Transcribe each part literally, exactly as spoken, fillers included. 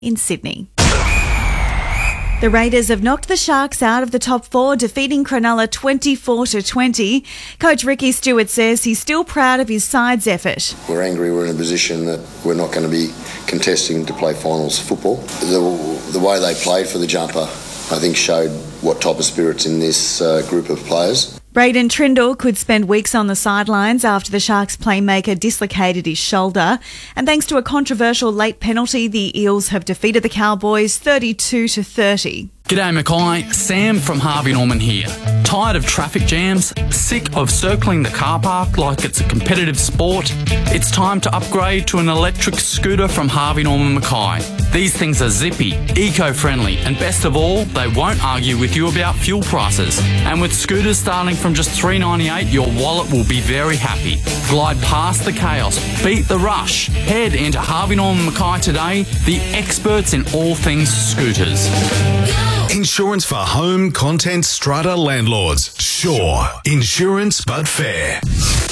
in Sydney. The Raiders have knocked the Sharks out of the top four, defeating Cronulla twenty-four to twenty. Coach Ricky Stuart says he's still proud of his side's effort. We're angry we're in a position that we're not going to be contesting to play finals football. The, the way they played for the jumper, I think, showed what type of spirit's in this uh, group of players. Braden Trindle could spend weeks on the sidelines after the Sharks playmaker dislocated his shoulder. And thanks to a controversial late penalty, the Eels have defeated the Cowboys thirty-two to thirty. G'day Mackay, Sam from Harvey Norman here. Tired of traffic jams? Sick of circling the car park like it's a competitive sport? It's time to upgrade to an electric scooter from Harvey Norman Mackay. These things are zippy, eco-friendly, and best of all, they won't argue with you about fuel prices. And with scooters starting from just three dollars ninety-eight, your wallet will be very happy. Glide past the chaos, beat the rush. Head into Harvey Norman Mackay today, the experts in all things scooters. Insurance for home, content, strata landlords. Sure. Insurance but fair.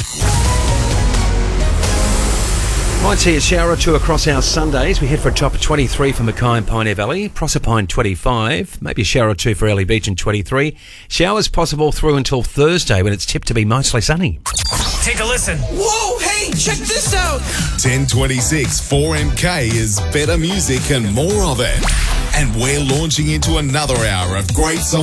Might see a shower or two across our Sundays. We head for a top of twenty-three for Mackay and Pioneer Valley. Proserpine twenty-five. Maybe a shower or two for Early Beach in twenty-three. Showers possible through until Thursday when it's tipped to be mostly sunny. Take a listen. Whoa, hey, check this out. ten twenty-six four M K is better music and more of it. And we're launching into another hour of great songs.